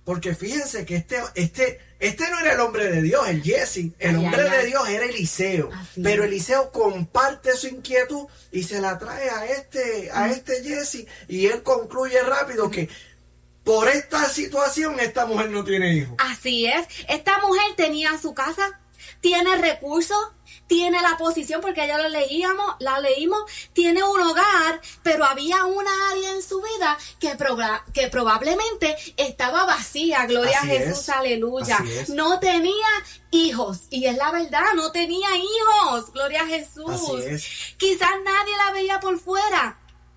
Porque fíjense que este no era el hombre de Dios, el Jesse. El hombre de Dios era Eliseo. Pero Eliseo comparte su inquietud y se la trae a este Jesse. Y él concluye rápido que por esta situación esta mujer no tiene hijos. Así es. Esta mujer tenía su casa, tiene recursos, tiene la posición, porque ya la leímos, tiene un hogar, pero había una área en su vida que probablemente estaba vacía. Gloria a Jesús, aleluya. No tenía hijos, y es la verdad, no tenía hijos. Gloria a Jesús. Quizás nadie la veía por fuera,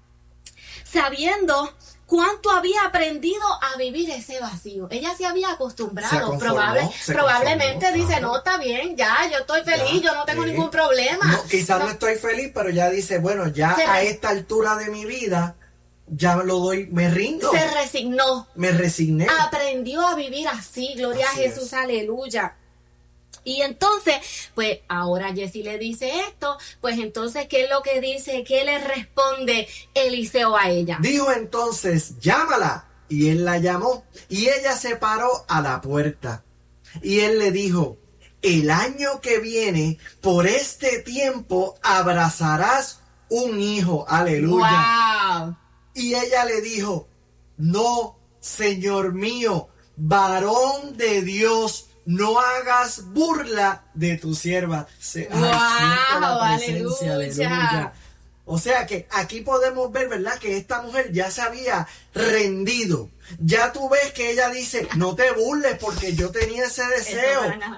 sabiendo cuánto había aprendido a vivir ese vacío. Ella se había acostumbrado. Probablemente dice, no, está bien, ya, yo estoy feliz, yo no tengo ningún problema. No, quizás no estoy feliz, pero ya dice, bueno, ya a esta altura de mi vida, ya lo doy, me rindo. Se resignó. Me resigné. Aprendió a vivir así, gloria a Jesús, aleluya. Y entonces, pues ahora Jesse le dice esto, pues entonces, ¿qué es lo que dice? ¿Qué le responde Eliseo a ella? Dijo entonces, llámala. Y él la llamó, y ella se paró a la puerta. Y él le dijo, el año que viene, por este tiempo, abrazarás un hijo. Aleluya. ¡Wow! Y ella le dijo, no, Señor mío, varón de Dios, no hagas burla de tu sierva. ¡Wow! ¡Aleluya! O sea que aquí podemos ver, ¿verdad?, que esta mujer ya se había rendido. Ya tú ves que ella dice, no te burles porque yo tenía ese deseo.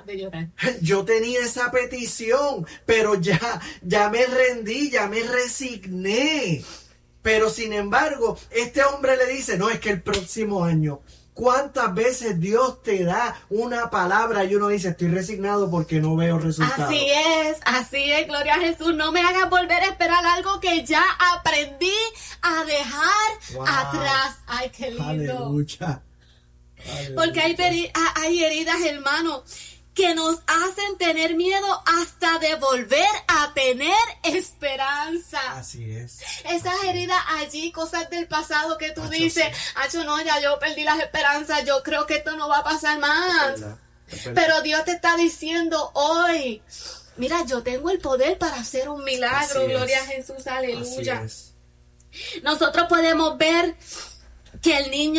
Yo tenía esa petición, pero ya me rendí, ya me resigné. Pero sin embargo, este hombre le dice, no, es que el próximo año. ¿Cuántas veces Dios te da una palabra y uno dice, estoy resignado porque no veo resultados? Así es, gloria a Jesús. No me hagas volver a esperar algo que ya aprendí a dejar atrás. Ay, qué lindo. Aleluya. Porque hay heridas, hermano, que nos hacen tener miedo hasta de volver a tener esperanza. Así es. Esas heridas allí, cosas del pasado que tú dices, no, ya yo perdí las esperanzas, yo creo que esto no va a pasar más. Es verdad. Pero Dios te está diciendo hoy, mira, yo tengo el poder para hacer un milagro. Gloria a Jesús, aleluya. Nosotros podemos ver que el niño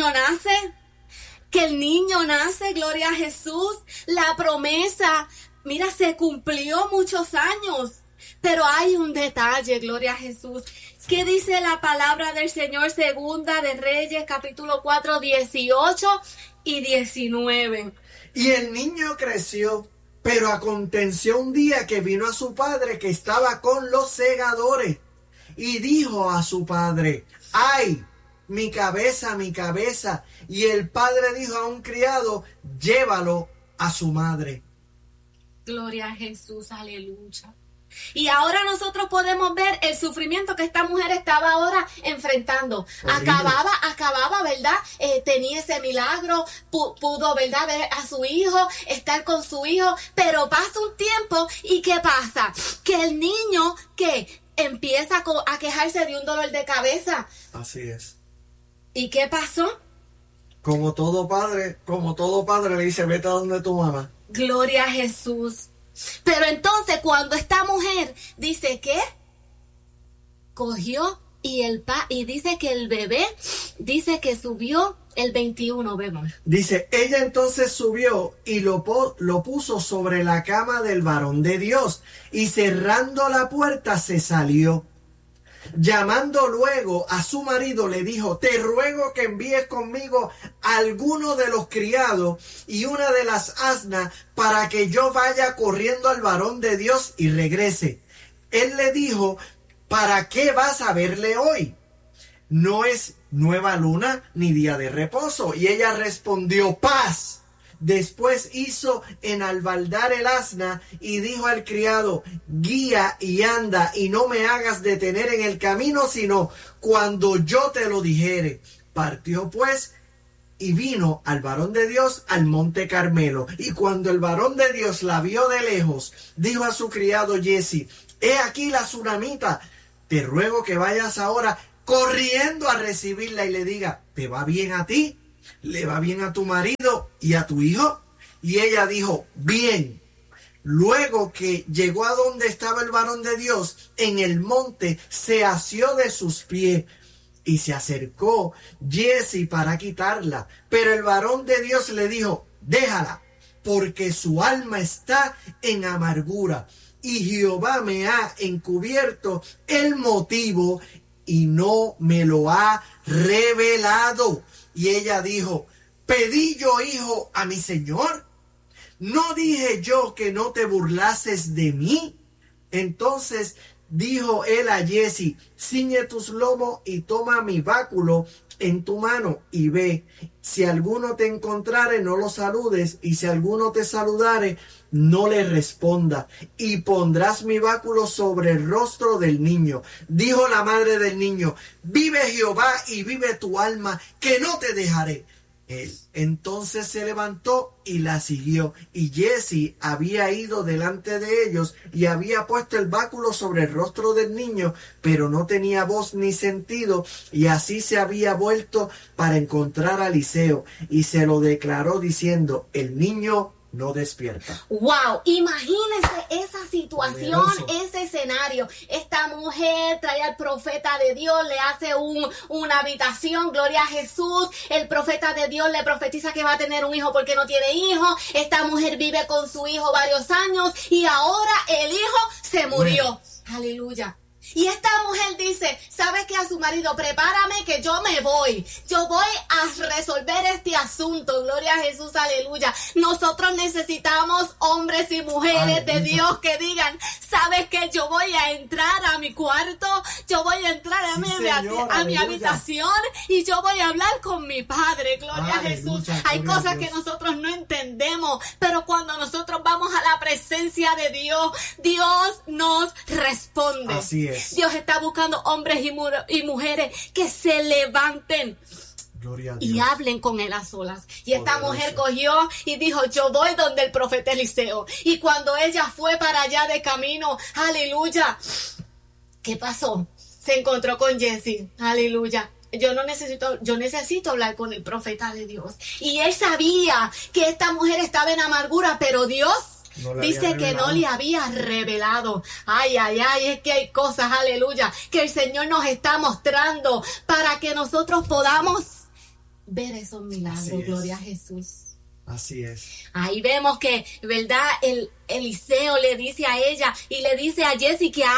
nace, gloria a Jesús. La promesa, mira, se cumplió muchos años, pero hay un detalle, gloria a Jesús. ¿Qué dice la palabra del Señor? Segunda de Reyes, capítulo 4, 18 y 19. Y el niño creció, pero aconteció un día que vino a su padre que estaba con los segadores, y dijo a su padre, ¡ay! Mi cabeza, mi cabeza. Y el padre dijo a un criado, llévalo a su madre. Gloria a Jesús, aleluya. Y ahora nosotros podemos ver el sufrimiento que esta mujer estaba ahora enfrentando. Acababa, ¿verdad? Tenía ese milagro, pudo, ¿verdad?, ver a su hijo, estar con su hijo, pero pasa un tiempo y ¿qué pasa? Que el niño, ¿qué? Empieza a quejarse de un dolor de cabeza. Así es. ¿Y qué pasó? Como todo padre le dice, vete a donde tu mamá. Gloria a Jesús. Pero entonces cuando esta mujer dice que cogió y dice que el bebé, dice que subió el 21, vemos. Dice, ella entonces subió y lo puso sobre la cama del varón de Dios, y cerrando la puerta se salió. Llamando luego a su marido, le dijo, te ruego que envíes conmigo a alguno de los criados y una de las asnas para que yo vaya corriendo al varón de Dios y regrese. Él le dijo, ¿para qué vas a verle hoy? No es nueva luna ni día de reposo. Y ella respondió, paz. Después hizo enalbardar el asna y dijo al criado, guía y anda y no me hagas detener en el camino, sino cuando yo te lo dijere. Partió pues y vino al varón de Dios al monte Carmelo. Y cuando el varón de Dios la vio de lejos, dijo a su criado Jesse, he aquí la sunamita, te ruego que vayas ahora corriendo a recibirla y le diga, ¿te va bien a ti? ¿Le va bien a tu marido y a tu hijo? Y ella dijo, bien. Luego que llegó a donde estaba el varón de Dios, en el monte, se asió de sus pies y se acercó Giezi para quitarla. Pero el varón de Dios le dijo, déjala, porque su alma está en amargura. Y Jehová me ha encubierto el motivo y no me lo ha revelado. Y ella dijo, ¿pedí yo hijo a mi señor? ¿No dije yo que no te burlases de mí? Entonces dijo él a Giezi, ciñe tus lomos y toma mi báculo en tu mano y ve. Si alguno te encontrare, no lo saludes, y si alguno te saludare, no le responda. Y pondrás mi báculo sobre el rostro del niño. Dijo la madre del niño, vive Jehová y vive tu alma, que no te dejaré. Él entonces se levantó y la siguió, y Giezi había ido delante de ellos y había puesto el báculo sobre el rostro del niño, pero no tenía voz ni sentido, y así se había vuelto para encontrar a Eliseo, y se lo declaró diciendo, el niño no despierta. Wow, imagínense esa situación, Poderoso. ese escenario. Esta mujer trae al profeta de Dios, le hace una habitación, gloria a Jesús. El profeta de Dios le profetiza que va a tener un hijo porque no tiene hijo. Esta mujer vive con su hijo varios años y ahora el hijo se murió. Aleluya. Y esta mujer dice, ¿sabes qué? A su marido, prepárame que yo me voy. Yo voy a resolver este asunto. Gloria a Jesús, aleluya. Nosotros necesitamos hombres y mujeres de Dios que digan, ¿sabes qué? Yo voy a entrar a mi cuarto, yo voy a entrar a mi habitación y yo voy a hablar con mi Padre. Gloria a Jesús. Hay cosas que nosotros no entendemos, pero cuando nosotros vamos a la presencia de Dios, Dios nos responde. Así es. Dios está buscando hombres y mujeres que se levanten Gloria a y Dios. hablen con él a solas. Y esta Poderoso. mujer cogió y dijo, yo voy donde el profeta Eliseo. Y cuando ella fue para allá de camino, aleluya, ¿qué pasó? Se encontró con Giezi, aleluya. Yo necesito hablar con el profeta de Dios. Y él sabía que esta mujer estaba en amargura, pero Dios dice que no le había revelado. Ay, ay, ay, es que hay cosas, aleluya, que el Señor nos está mostrando para que nosotros podamos ver esos milagros. Gloria a Jesús. Así es. Ahí vemos que, ¿verdad? Eliseo le dice a ella y le dice a Giezi que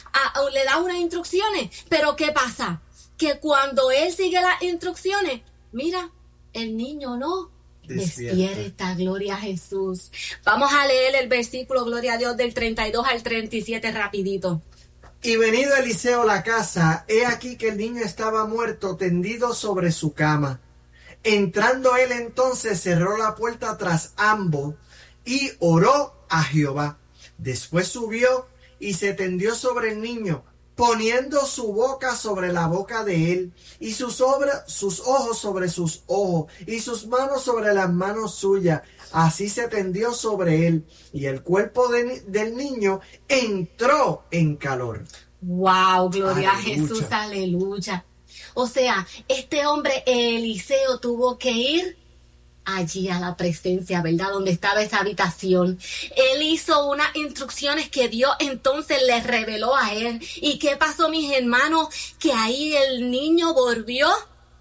le da unas instrucciones. Pero ¿qué pasa? Que cuando él sigue las instrucciones, mira, el niño no despierta, gloria a Jesús. Vamos a leer el versículo, gloria a Dios, del 32 al 37 rapidito. Y venido Eliseo a la casa, he aquí que el niño estaba muerto, tendido sobre su cama. Entrando él entonces cerró la puerta tras ambos y oró a Jehová. Después subió y se tendió sobre el niño, poniendo su boca sobre la boca de él, y sus ojos sobre sus ojos, y sus manos sobre las manos suyas. Así se tendió sobre él, y el cuerpo del niño entró en calor. Wow, gloria a Aleluya. Jesús, aleluya. O sea, este hombre Eliseo tuvo que ir allí a la presencia, ¿verdad? Donde estaba esa habitación. Él hizo unas instrucciones que Dios entonces le reveló a él. ¿Y qué pasó, mis hermanos? Que ahí el niño volvió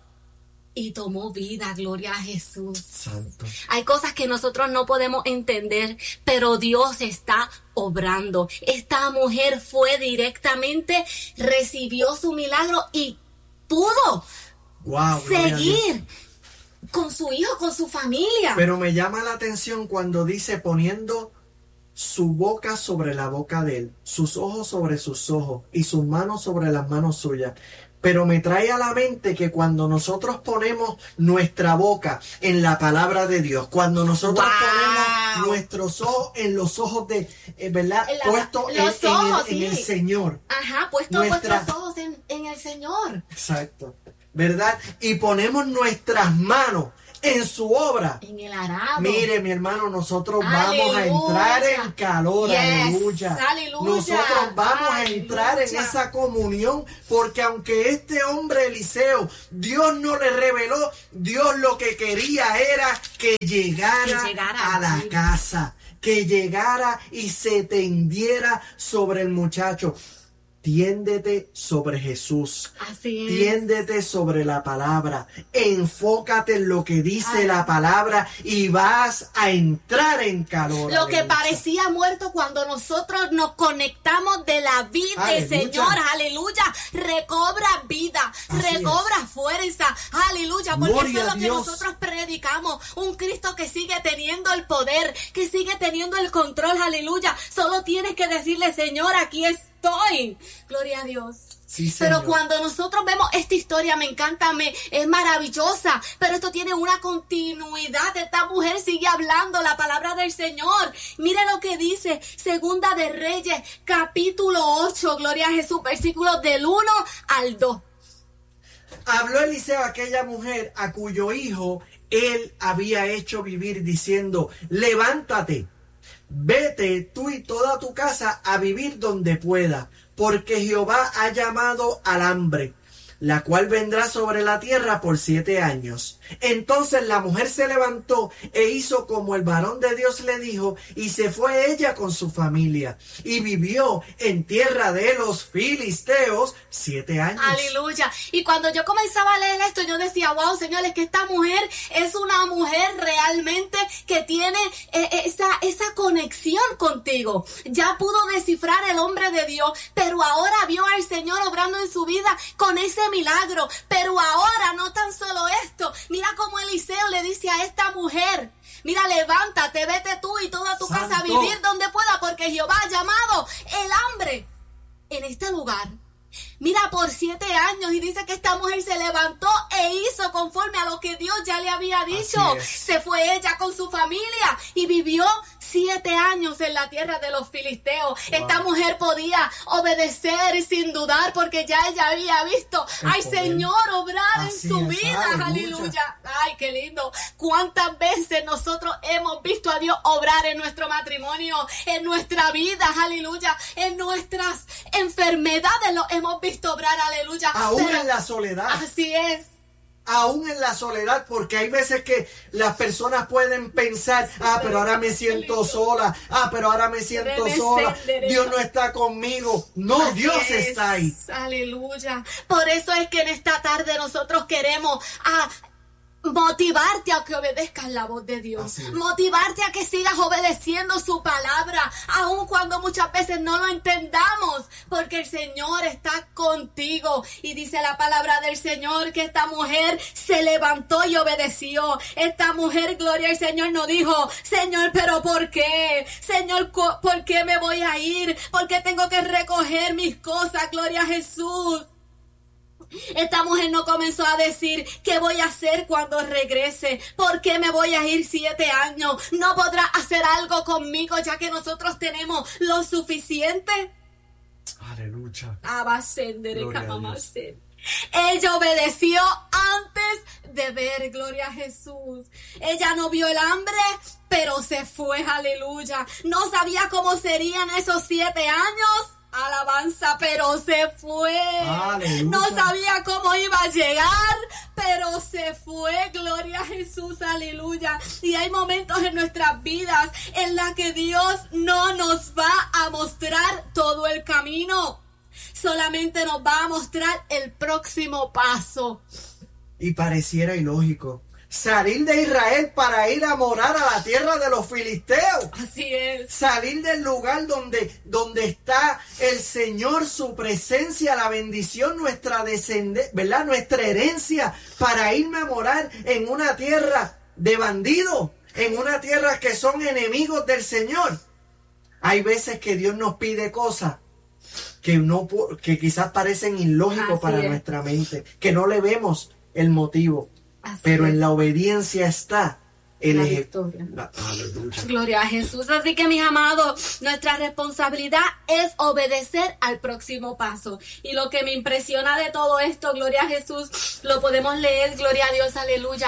y tomó vida, gloria a Jesús. Santo. Hay cosas que nosotros no podemos entender, pero Dios está obrando. Esta mujer fue directamente, recibió su milagro y pudo Wow, seguir con su hijo, con su familia. Pero me llama la atención cuando dice poniendo su boca sobre la boca de él, sus ojos sobre sus ojos y sus manos sobre las manos suyas. Pero me trae a la mente que cuando nosotros ponemos nuestra boca en la palabra de Dios, cuando nosotros ponemos nuestros ojos en los ojos de, ¿verdad? Puestos en el Señor. Ajá, puestos nuestros ojos en el Señor. Exacto. ¿Verdad? Y ponemos nuestras manos en su obra. En el arado. Mire, mi hermano, nosotros Aleluya. vamos a entrar en calor. Yes. Aleluya. Aleluya. Nosotros vamos a Aleluya. entrar en esa comunión, porque aunque este hombre Eliseo, Dios no le reveló, Dios lo que quería era que llegara a la casa, que llegara y se tendiera sobre el muchacho. Tiéndete sobre Jesús. Así es. Tiéndete sobre la palabra. Enfócate en lo que dice la palabra y vas a entrar en calor. Lo que Aleluya. parecía muerto, cuando nosotros nos conectamos de la vida del Aleluya. Señor, aleluya, recobra vida, Así recobra fuerza, aleluya, porque Gloria eso es lo a que Dios. nosotros predicamos, un Cristo que sigue teniendo el poder, que sigue teniendo el control, aleluya. Solo tienes que decirle: Señor, aquí estoy. Gloria a Dios. Sí, Pero Señor. cuando nosotros vemos esta historia, me encanta, es maravillosa, pero esto tiene una continuidad. Esta mujer sigue hablando la palabra del Señor. Mire lo que dice Segunda de Reyes, capítulo 8, gloria a Jesús, versículos del 1 al 2. Habló Eliseo a aquella mujer a cuyo hijo él había hecho vivir, diciendo: levántate, vete tú y toda tu casa a vivir donde pueda, porque Jehová ha llamado al hambre, la cual vendrá sobre la tierra por 7 años. Entonces la mujer se levantó e hizo como el varón de Dios le dijo, y se fue ella con su familia, y vivió en tierra de los filisteos 7 años. Aleluya. Y cuando yo comenzaba a leer esto, yo decía: wow, Señor, es que esta mujer es una mujer realmente que tiene esa conexión contigo. Ya pudo descifrar el hombre de Dios, pero ahora vio al Señor obrando en su vida con ese milagro. Pero ahora no tan solo esto, mira cómo Eliseo le dice a esta mujer: mira, levántate, vete tú y toda tu casa a vivir donde pueda, porque Jehová ha llamado el hambre en este lugar. Mira, por 7 años, y dice que esta mujer se levantó e hizo conforme a lo que Dios ya le había dicho. Se fue ella con su familia y vivió 7 años en la tierra de los filisteos. Wow. Esta mujer podía obedecer sin dudar, porque ya ella había visto al Señor obrar en su vida. Aleluya. Ay, qué lindo. ¿Cuántas veces nosotros hemos visto a Dios obrar en nuestro matrimonio, en nuestra vida? Aleluya. En nuestras enfermedades lo hemos visto obrar. Aleluya. Aún en la soledad. Así es. Aún en la soledad, porque hay veces que las personas pueden pensar: pero ahora me siento sola, pero ahora me siento sola, Dios no está conmigo. No, así Dios está ahí. Aleluya. Por eso es que en esta tarde nosotros queremos motivarte a que obedezcas la voz de Dios, motivarte a que sigas obedeciendo su palabra, aun cuando muchas veces no lo entendamos, porque el Señor está contigo. Y dice la palabra del Señor que esta mujer se levantó y obedeció. Esta mujer, gloria al Señor, no dijo: Señor, pero ¿por qué? Señor, ¿por qué me voy a ir? ¿Por qué tengo que recoger mis cosas? Gloria a Jesús. Esta mujer no comenzó a decir: ¿qué voy a hacer cuando regrese? ¿Por qué me voy a ir 7 años? ¿No podrá hacer algo conmigo ya que nosotros tenemos lo suficiente? Aleluya. Ella obedeció antes de ver, gloria a Jesús. Ella no vio el hambre, pero se fue, aleluya. No sabía cómo serían esos 7 años. Alabanza, pero se fue. Aleluya. No sabía cómo iba a llegar, pero se fue. Gloria a Jesús, aleluya. Y hay momentos en nuestras vidas en las que Dios no nos va a mostrar todo el camino, solamente nos va a mostrar el próximo paso. Y pareciera ilógico salir de Israel para ir a morar a la tierra de los filisteos. Así es. Salir del lugar donde está el Señor, su presencia, la bendición, nuestra descendencia, ¿verdad? Nuestra herencia, para irme a morar en una tierra de bandidos, en una tierra que son enemigos del Señor. Hay veces que Dios nos pide cosas que quizás parecen ilógicos para nuestra mente, que no le vemos el motivo. Pero en la obediencia está la victoria. Gloria a Jesús. Así que, mis amados, nuestra responsabilidad es obedecer al próximo paso. Y lo que me impresiona de todo esto, gloria a Jesús, lo podemos leer, gloria a Dios, aleluya.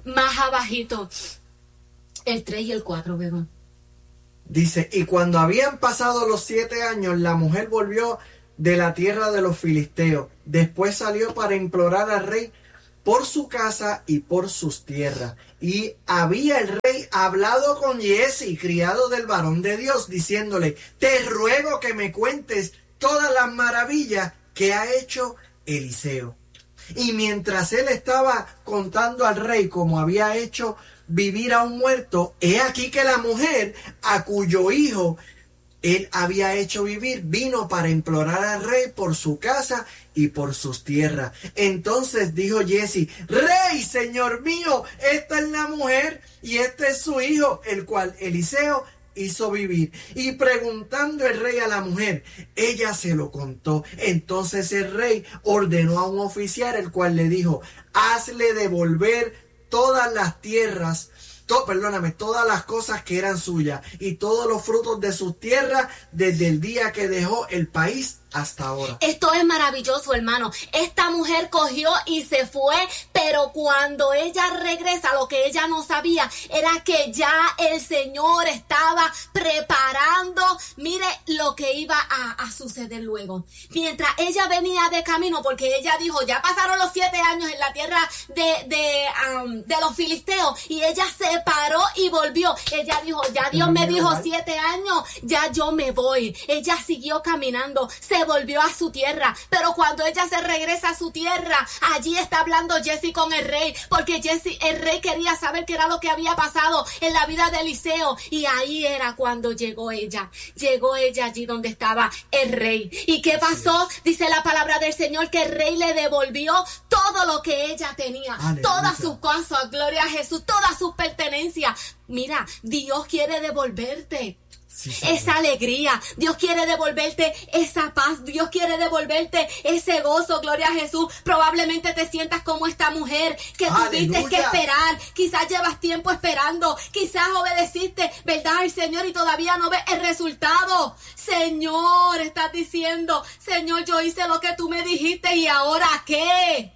más abajito. El 3 y el 4, bebé. Dice, y cuando habían pasado los 7 años, la mujer volvió de la tierra de los filisteos. Después salió para implorar al rey por su casa y por sus tierras. Y había el rey hablado con Giezi, criado del varón de Dios, diciéndole, te ruego que me cuentes todas las maravillas que ha hecho Eliseo. Y mientras él estaba contando al rey cómo había hecho vivir a un muerto, he aquí que la mujer a cuyo hijo él había hecho vivir vino para implorar al rey por su casa y por sus tierras. Entonces dijo Giezi, rey, señor mío, esta es la mujer y este es su hijo, el cual Eliseo hizo vivir. Y preguntando el rey a la mujer, ella se lo contó. Entonces el rey ordenó a un oficial, el cual le dijo, hazle devolver todas las tierras, todas las cosas que eran suyas y todos los frutos de sus tierras desde el día que dejó el país hasta ahora. Esto es maravilloso, hermano. Esta mujer cogió y se fue, pero cuando ella regresa, lo que ella no sabía era que ya el Señor estaba preparando, mire lo que iba a suceder luego. Mientras ella venía de camino, porque ella dijo, ya pasaron los 7 años en la tierra de los filisteos, y ella se paró y volvió. Ella dijo, ya Dios me dijo 7 años, ya yo me voy. Ella siguió caminando, se volvió a su tierra, pero cuando ella se regresa a su tierra, allí está hablando Giezi con el rey, porque el rey quería saber qué era lo que había pasado en la vida de Eliseo, y ahí era cuando llegó ella allí donde estaba el rey. ¿Y qué pasó? Dice la palabra del Señor que el rey le devolvió todo lo que ella tenía, todas sus cosas, gloria a Jesús, todas sus pertenencias. Mira, Dios quiere devolverte esa alegría, Dios quiere devolverte esa paz, Dios quiere devolverte ese gozo, gloria a Jesús. Probablemente te sientas como esta mujer que tuviste que esperar, quizás llevas tiempo esperando, quizás obedeciste, ¿verdad?, al Señor y todavía no ves el resultado. Señor, estás diciendo, Señor, yo hice lo que tú me dijiste y ¿ahora qué?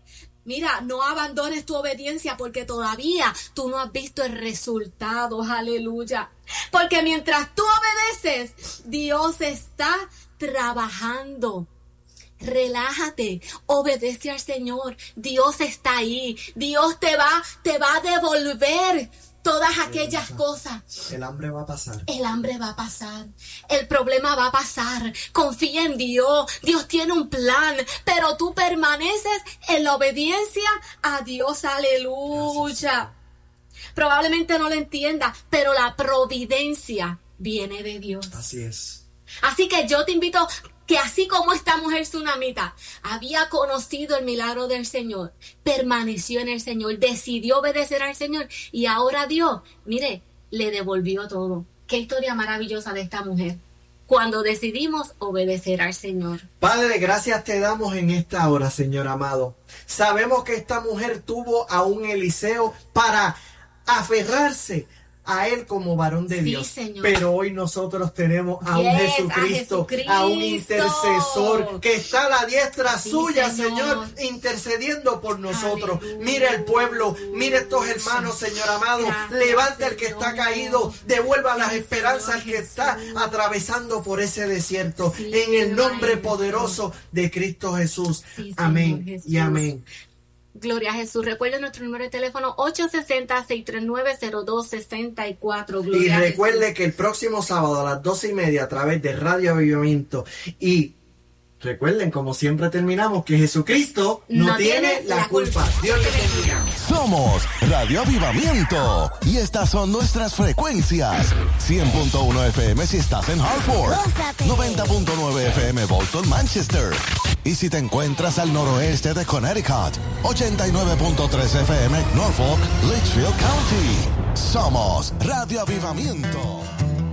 Mira, no abandones tu obediencia porque todavía tú no has visto el resultado. Aleluya. Porque mientras tú obedeces, Dios está trabajando. Relájate, obedece al Señor. Dios está ahí. Dios te va a devolver todas aquellas cosas. El hambre va a pasar. El hambre va a pasar. El problema va a pasar. Confía en Dios. Dios tiene un plan. Pero tú permaneces en la obediencia a Dios. Aleluya. Probablemente no lo entiendas, pero la providencia viene de Dios. Así es. Así que yo te invito que así como esta mujer tsunamita había conocido el milagro del Señor, permaneció en el Señor, decidió obedecer al Señor y ahora Dios, mire, le devolvió todo. Qué historia maravillosa de esta mujer, cuando decidimos obedecer al Señor. Padre, gracias te damos en esta hora, Señor amado. Sabemos que esta mujer tuvo a un Eliseo para aferrarse a él como varón de Dios, Señor. Pero hoy nosotros tenemos a un Jesucristo, a un intercesor que está a la diestra suya, Señor, intercediendo por nosotros. Aleluya. Mira el pueblo, mira estos hermanos, Señor amado, levanta al que está caído, devuelva las esperanzas al que está atravesando por ese desierto, en el nombre poderoso de Cristo Jesús. Amén Jesús. Y amén. Gloria a Jesús. Recuerden nuestro número de teléfono 860-639-0264. Y recuerde que el próximo sábado a las 12:30 a través de Radio Avivamiento. Y recuerden, como siempre terminamos, que Jesucristo no tiene la culpa. Dios les bendiga. Somos Radio Avivamiento y estas son nuestras frecuencias. 100.1 FM si estás en Hartford, 90.9 FM Bolton, Manchester. Y si te encuentras al noroeste de Connecticut, 89.3 FM Norfolk, Litchfield County. Somos Radio Avivamiento.